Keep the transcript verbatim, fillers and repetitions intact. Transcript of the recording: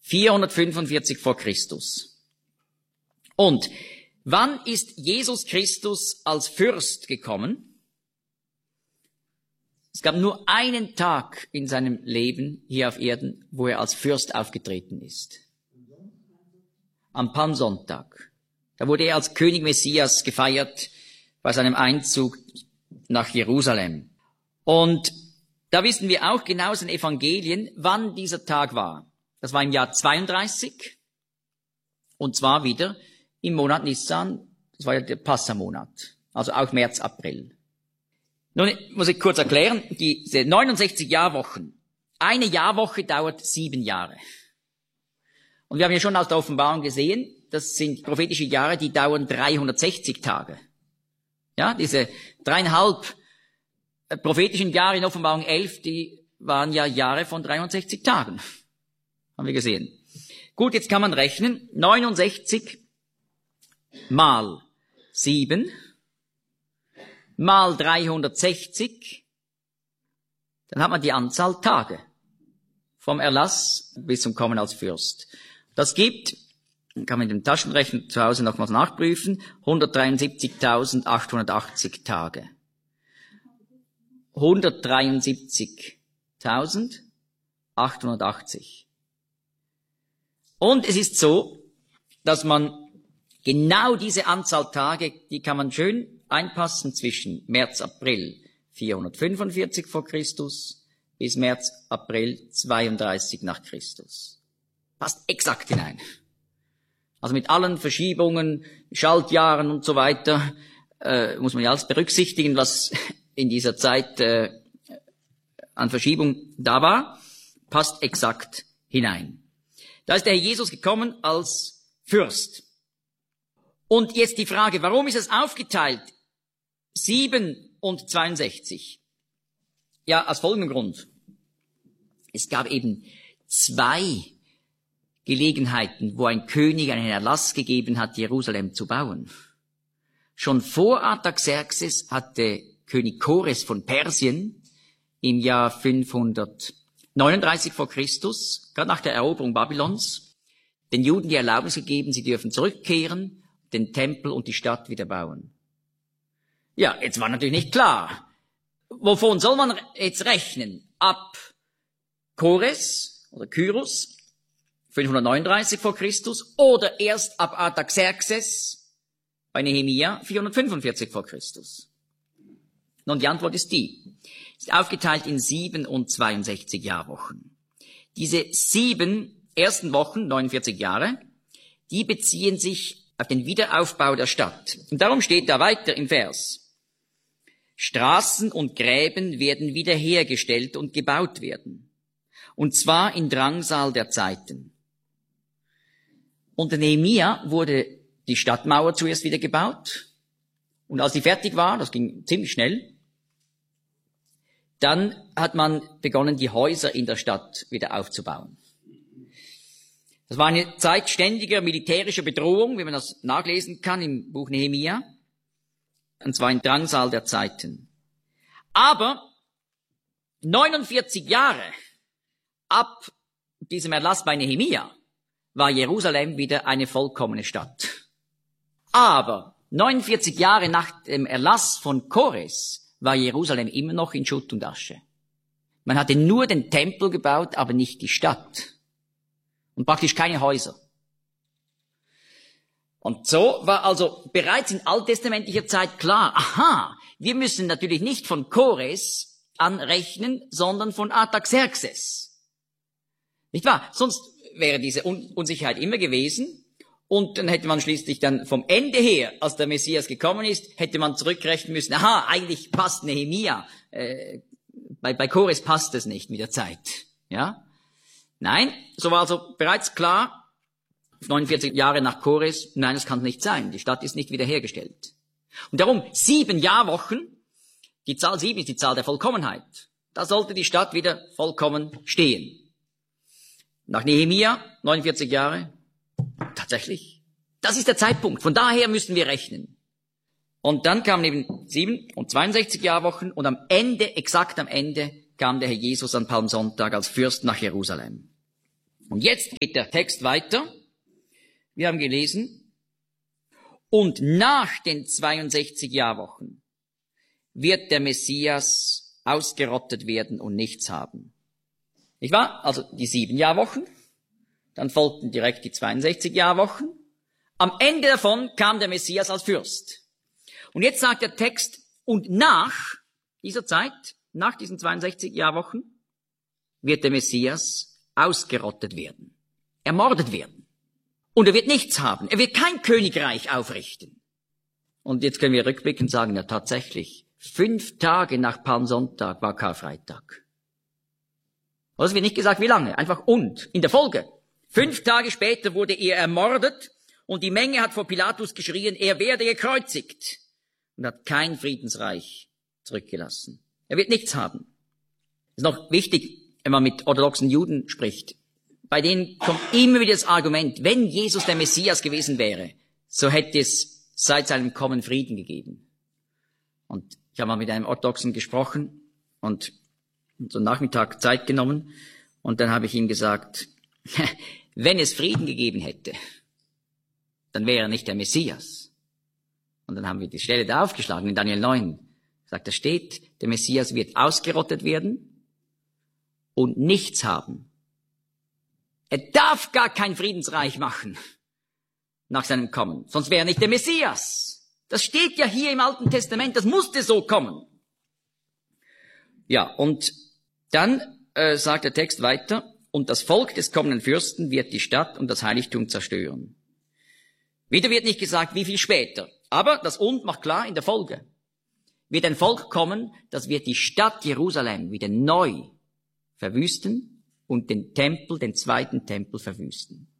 vierhundertfünfundvierzig vor Christus. Und wann ist Jesus Christus als Fürst gekommen? Es gab nur einen Tag in seinem Leben hier auf Erden, wo er als Fürst aufgetreten ist. Am Palmsonntag. Da wurde er als König Messias gefeiert bei seinem Einzug nach Jerusalem. Und da wissen wir auch genau aus den Evangelien, wann dieser Tag war. Das war im Jahr zweiunddreißig. Und zwar wieder im Monat Nissan. Das war ja der Passamonat. Also auch März, April. Nun muss ich kurz erklären, diese neunundsechzig Jahrwochen. Eine Jahrwoche dauert sieben Jahre. Und wir haben ja schon aus der Offenbarung gesehen, das sind prophetische Jahre, die dauern dreihundertsechzig Tage. Ja, diese dreieinhalb prophetischen Jahre in Offenbarung elf, die waren ja Jahre von dreihundertsechzig Tagen. Haben wir gesehen. Gut, jetzt kann man rechnen. neunundsechzig mal sieben mal dreihundertsechzig. Dann hat man die Anzahl Tage vom Erlass bis zum Kommen als Fürst. Das gibt, kann man in dem Taschenrechner zu Hause nochmals nachprüfen, hundertdreiundsiebzigtausendachthundertachtzig Tage. hundertdreiundsiebzigtausendachthundertachtzig. Und es ist so, dass man genau diese Anzahl Tage, die kann man schön einpassen zwischen März, April vierhundertfünfundvierzig vor Christus bis März, April zweiunddreißig nach Christus. Passt exakt hinein. Also mit allen Verschiebungen, Schaltjahren und so weiter, äh, muss man ja alles berücksichtigen, was in dieser Zeit äh, an Verschiebung da war, passt exakt hinein. Da ist der Herr Jesus gekommen als Fürst. Und jetzt die Frage, warum ist es aufgeteilt? sieben und zweiundsechzig. Ja, aus folgendem Grund. Es gab eben zwei Gelegenheiten, wo ein König einen Erlass gegeben hat, Jerusalem zu bauen. Schon vor Artaxerxes hatte König Kores von Persien im Jahr fünfhundertneununddreißig vor Christus, gerade nach der Eroberung Babylons, den Juden die Erlaubnis gegeben, sie dürfen zurückkehren, den Tempel und die Stadt wieder bauen. Ja, jetzt war natürlich nicht klar, wovon soll man jetzt rechnen? Ab Kores oder Kyros, fünfhundertneununddreißig vor Christus, oder erst ab Artaxerxes bei Nehemia, vierhundertfünfundvierzig vor Christus? Nun, die Antwort ist die. Ist aufgeteilt in sieben und zweiundsechzig Jahrwochen. Diese sieben ersten Wochen, neunundvierzig Jahre, die beziehen sich auf den Wiederaufbau der Stadt. Und darum steht da weiter im Vers: Straßen und Gräben werden wiederhergestellt und gebaut werden. Und zwar in Drangsal der Zeiten. Unter Nehemia wurde die Stadtmauer zuerst wieder gebaut. Und als die fertig war, das ging ziemlich schnell, dann hat man begonnen, die Häuser in der Stadt wieder aufzubauen. Das war eine Zeit ständiger militärischer Bedrohung, wie man das nachlesen kann im Buch Nehemia. Und zwar in Drangsal der Zeiten. Aber neunundvierzig Jahre ab diesem Erlass bei Nehemia war Jerusalem wieder eine vollkommene Stadt. Aber neunundvierzig Jahre nach dem Erlass von Kores war Jerusalem immer noch in Schutt und Asche. Man hatte nur den Tempel gebaut, aber nicht die Stadt. Und praktisch keine Häuser. Und so war also bereits in alttestamentlicher Zeit klar, aha, wir müssen natürlich nicht von Kores anrechnen, sondern von Artaxerxes. Nicht wahr? Sonst wäre diese Un- Unsicherheit immer gewesen. Und dann hätte man schließlich dann vom Ende her, als der Messias gekommen ist, hätte man zurückrechnen müssen, aha, eigentlich passt Nehemia, äh, bei, bei Kores passt es nicht mit der Zeit. Ja? Nein, so war also bereits klar, neunundvierzig Jahre nach Kores, nein, das kann nicht sein. Die Stadt ist nicht wiederhergestellt. Und darum sieben Jahrwochen, die Zahl sieben ist die Zahl der Vollkommenheit. Da sollte die Stadt wieder vollkommen stehen. Nach Nehemia, neunundvierzig Jahre, tatsächlich. Das ist der Zeitpunkt. Von daher müssen wir rechnen. Und dann kamen eben sieben und zweiundsechzig Jahrwochen und am Ende, exakt am Ende, kam der Herr Jesus an Palmsonntag als Fürst nach Jerusalem. Und jetzt geht der Text weiter. Wir haben gelesen, und nach den zweiundsechzig Jahrwochen wird der Messias ausgerottet werden und nichts haben. Nicht wahr? Also die sieben Jahrwochen, dann folgten direkt die zweiundsechzig Jahrwochen. Am Ende davon kam der Messias als Fürst. Und jetzt sagt der Text, und nach dieser Zeit, nach diesen zweiundsechzig Jahrwochen, wird der Messias ausgerottet werden, ermordet werden. Und er wird nichts haben. Er wird kein Königreich aufrichten. Und jetzt können wir rückblickend sagen, ja tatsächlich, fünf Tage nach Palmsonntag war Karfreitag. Aber es wird nicht gesagt, wie lange, einfach und, in der Folge. Fünf Tage später wurde er ermordet und die Menge hat vor Pilatus geschrien, er werde gekreuzigt und hat kein Friedensreich zurückgelassen. Er wird nichts haben. Das ist noch wichtig, wenn man mit orthodoxen Juden spricht. Bei denen kommt immer wieder das Argument, wenn Jesus der Messias gewesen wäre, so hätte es seit seinem Kommen Frieden gegeben. Und ich habe mal mit einem Orthodoxen gesprochen und so Nachmittag Zeit genommen und dann habe ich ihm gesagt, wenn es Frieden gegeben hätte, dann wäre er nicht der Messias. Und dann haben wir die Stelle da aufgeschlagen in Daniel neun. Sagt, da steht, der Messias wird ausgerottet werden und nichts haben. Er darf gar kein Friedensreich machen nach seinem Kommen, sonst wäre er nicht der Messias. Das steht ja hier im Alten Testament, das musste so kommen. Ja, und dann äh, sagt der Text weiter, und das Volk des kommenden Fürsten wird die Stadt und das Heiligtum zerstören. Wieder wird nicht gesagt, wie viel später, aber das Und macht klar in der Folge. Wird ein Volk kommen, das wird die Stadt Jerusalem wieder neu verwüsten und den Tempel, den zweiten Tempel verwüsten.